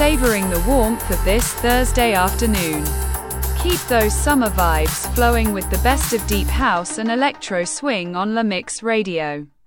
savoring the warmth of this Thursday afternoon. Keep those summer vibes flowing with the best of deep house and electro swing on La Mix Radio.